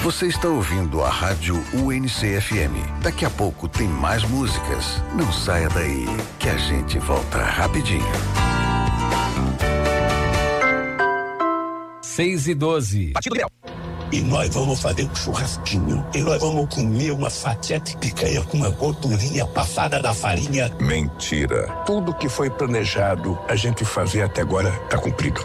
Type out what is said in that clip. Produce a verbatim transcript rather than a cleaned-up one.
Você está ouvindo a Rádio U N C F M. Daqui a pouco tem mais músicas. Não saia daí, que a gente volta rapidinho. seis e doze. E nós vamos fazer um churrasquinho. E nós vamos comer uma fatia de picanha com uma gordurinha passada da farinha. Mentira. Tudo que foi planejado a gente fazer até agora tá cumprido.